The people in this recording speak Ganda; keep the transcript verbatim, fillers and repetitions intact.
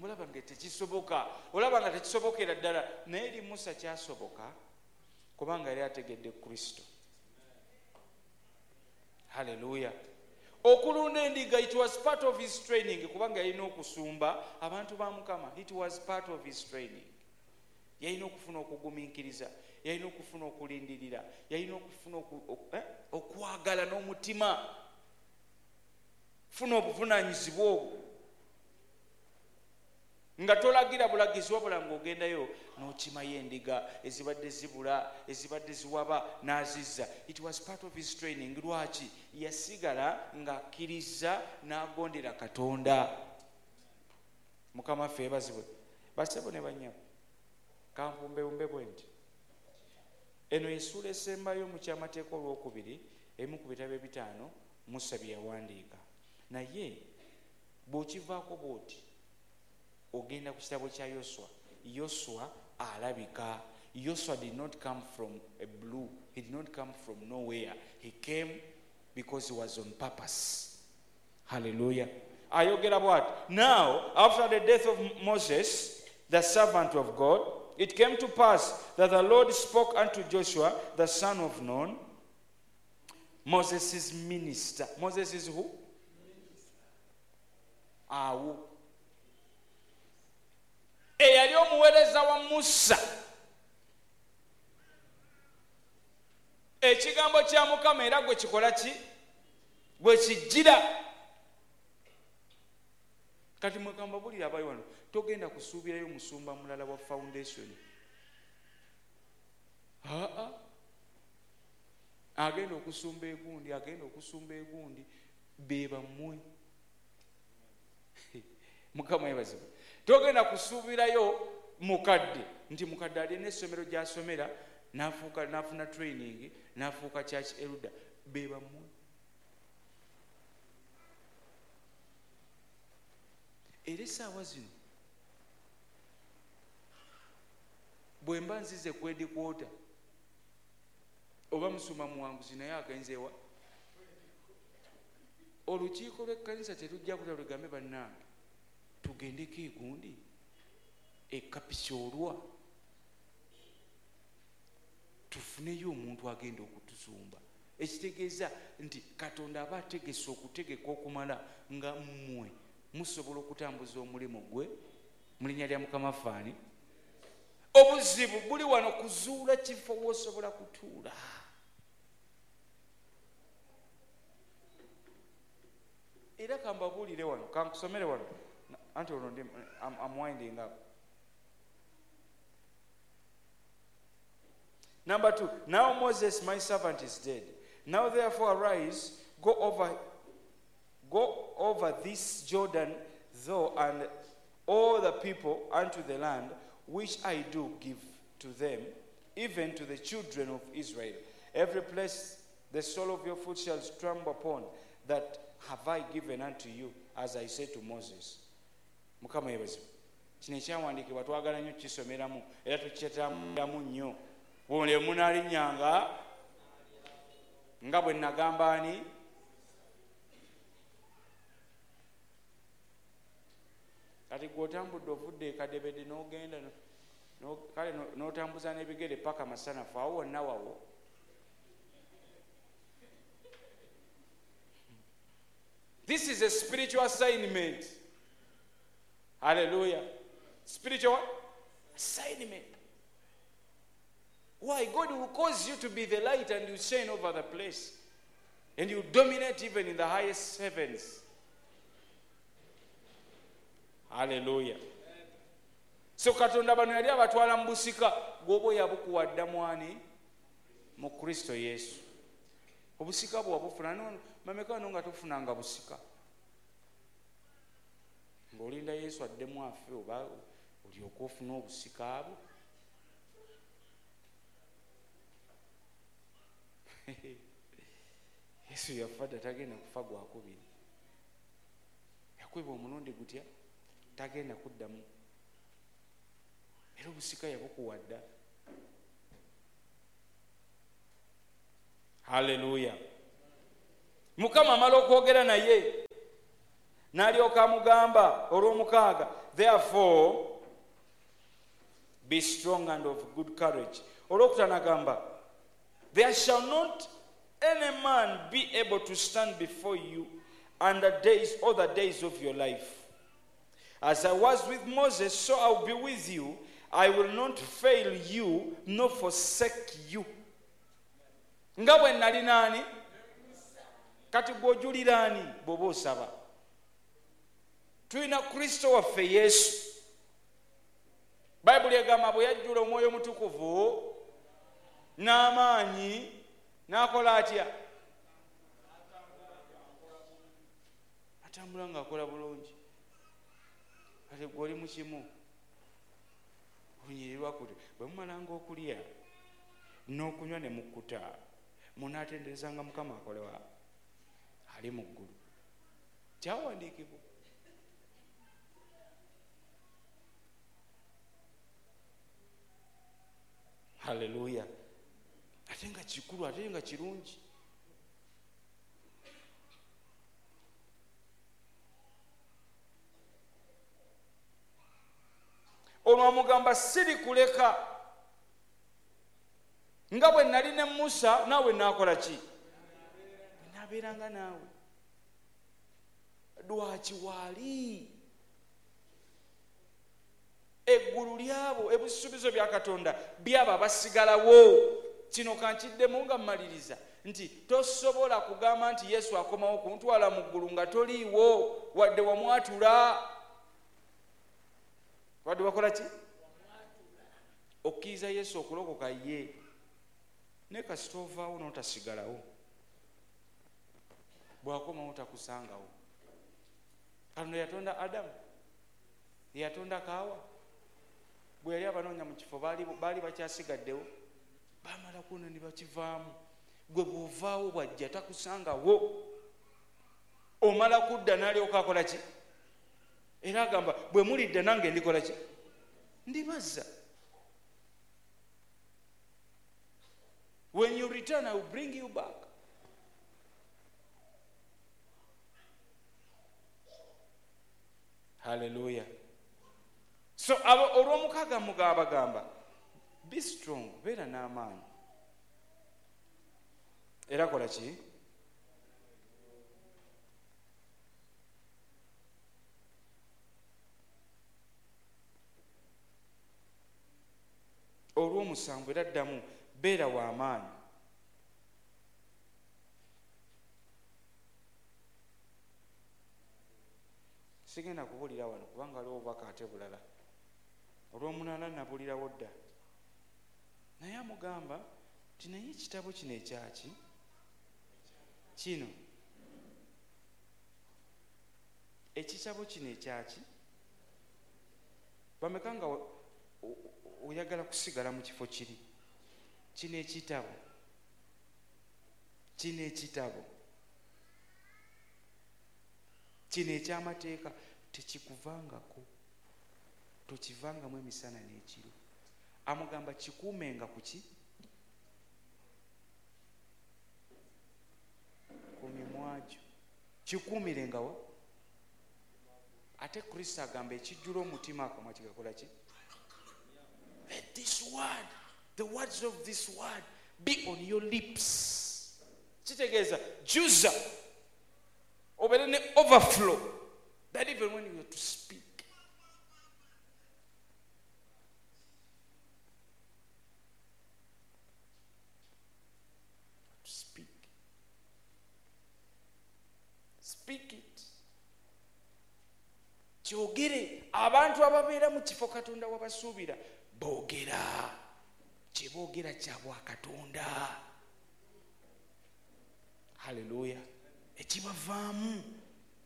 mulaba nga tekisoboka, olaba nga tekisobokera ddala, naye eri Musa kyasoboka kubanga yali ategedde Kristo. Haleluya. Okulunda endiga, it was part of his training, kubanga yalina okusumba abantu ba Mukama. It was part of his training. Yalina okufuna okugumiikiriza, yalina okufuna okulindirira, yalina okufuna okwagala n'omutima, funa obuvunaanyizibwa obwo nga tolagira bulagizi wabula ng'ogendayo n'okimayo endiga ezibadde zibula, ezibadde ziwaba n'azizza. It was part of his training. Lwaki? Yasigala ng'akkiriza n'agondera Katonda. Mukama ffe ebazibwe basebo ne banyabo kampumbewumbe bwe nti eno essuula esembayo mu kyamateeka olwokubiri emu ku bitabo ebitaano Musa bye yawandiika, naye bw'okivaako bw'oti ogenda ku kitabo kya Yoswa. Yoswa alabika. Yoswa did not come from a blue. He did not come from nowhere. He came because he was on purpose. Hallelujah. Ayogera bw'ati, now after the death of Moses, the servant of God, it came to pass that the Lord spoke unto Joshua, the son of Nun, Moses' minister. Moses is who? Awo. Eyali omuweereza wa Musa. Ekigambo kya Mukama era gwe kikola ki? Gwe kijjira. Kati mwekamba bulira abayi wano, togenda kusuubirayo musumba mulala wa foundation. Aa. Agenda okusumba egundi, agenda okusumba egundi, beba mmwe. Mukama yebazibwe. Togenda kusuubirayo mukadde nti mukadde ali n'essomero gy'asomera n'afuuka n'afuna training n'afuuka church elder, beba mmwe. Era essaawa zino bwe mba nzize kwedi kwota oba musuma muwanguzi naye agenze wa olukiiko lw'ekkanisa terujja kuta lugambe bannange tugendeko egundi ekapisoolwa tufuneyo omuntu agenda okutusumba. Ekitegeeza nti Katonda aba ategese okutegeka okumala nga mmwe musobola okutambuza omulimu gwe mu linnya lya Mukama faani. Obuzibu buli wano kuzuula kifo w'osobola kutuula. Era kambabuulire wano, kankusomere wano anti ono ndi I'm winding up. Number two, now Moses my servant is dead. Now therefore arise, go over go over this Jordan, thou and all the people unto the land which I do give to them, even to the children of Israel. Every place the sole of your foot shall trample upon, that have I given unto you, as I said to Moses. Mukama yebazibwe. Kino ekyawandiikibwa twagala nnyo kisomeramu era tukyetambulamu nnyo. Bw'ole munaalinnyanga nga bwe nagamba ani kati gw'otambudde ovudde ekadebede n'ogenda kale n'otambuza n'ebigere paka masanafu awo wonna wawo. This is a spiritual assignment. Hallelujah. Spiritual assignment. Why? God will cause you to be the light and you shine over the place. And you dominate even in the highest heavens. Hallelujah. So Katonda bano yali abatwala mu busika gwobo yabukuwadda mwani mu Kristo Yesu. Obusika bwo wabufuna no mameka no nga tofunanga busika. Ng'olinda Yesu addemu afe oba olyoka ofuna obusika abo. Yesu yafadda tagenda kufa gwakubiri. Yakweba omulundi gutya tagenda kuddamu. Era obusika yabukuwadda. Hallelujah. Mukama amala okwogera naye n'alyoka amugamba olw'omukaaga, therefore be strong and of good courage. Olwokutaano agamba, there shall not any man be able to stand before you and the days, all the days of your life. As I was with Moses, so I will be with you. I will not fail you, nor forsake you. Nga bwe nali nani? Kati gw'ojulira ani bw'oba osaba? Tulina Kristo waffe Yesu. Bayibuli egamba bwe yajjula Omwoyo Mutukuvu n'amaanyi n'akola atya? Atambula ng'akola bulungi. Kati gwe oli mu kimu onyirirwa kuti bwe mumalanga okulya n'okunywa ne mukkuta munaatenderezanga Mukama akolewa ali mu ggulu. Kyawandiikibwa. Haleluya. Ate nga kikulu, ate nga kirungi. Ono amugamba siri kuleka. Nga bwe nali ne Musa naawe naakola ki? Naabeeranga naawe. Lwaki waali? Eggulu lyabo, ebisuubizo bya Katonda byabo abasigalawo. Kino kankiddemu nga mmaliriza nti tosobola kugamba nti Yesu akomawo kuntwala mu ggulu nga toliiwo wadde wamwatula. Wadde wakola ki? Okkiriza Yesu okulokoka ye. Ne kasita ovaawo n'otasigalawo. Bw'akomawo takusangawo. Kano yatonda Adamu, yatonda Kaawa. Bwe yali abanoonya mu kifo baali baali bakyasigaddewo. Baamala kuno ne bakivaamu. Gwe bw'ovaawo bw'ajja takusangawo. Omala kudda n'alyoka akola ki? Era agamba bwe mulidda nange ndikola ki? Ndibaza. When you return, I will bring you back. Hallelujah. So olw'omukaaga mugamba gamba be strong, beera n'amaanyi. Era kola ki? Olw'omusanvu era ddamu beera w'amaanyi. Sigenda kubulira wano kubanga waliwo obubaka ate bulala. Olw'omunaana nabulirawo dda. Naye amugamba nti naye ekitabo kino ekyaki? Kino. Ekitabo kino ekyaki? Bameka nga oyagala kusigala mu kifo kiri? Kino ekitabo. Kino ekitabo. Kino eky'amateeka tekikuvangako. Tokivangamu emisana n'ekiro. Amugamba kikuumenga ku ki? Ku mimwa gyo. Kikuumirenga wa? Ate Kristo agamba ekijjula omutima akamwa kigakola ki? Let this word, the words of this word be on your lips. Kitegeeza juza obeere ne overflow that even when you are to speak. To speak. Speak it. Kyogere. Abantu ababeera mu kifo Katonda wabasuubira boogera. Kye boogera kya bwa Katonda. Hallelujah. Ekibavaamu